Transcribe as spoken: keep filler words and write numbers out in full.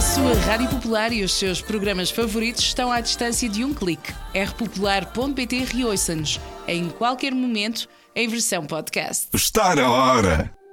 sua Rádio Popular e os seus programas favoritos estão à distância de um clique. r popular ponto p t reouça-nos em qualquer momento em versão podcast. Está na hora!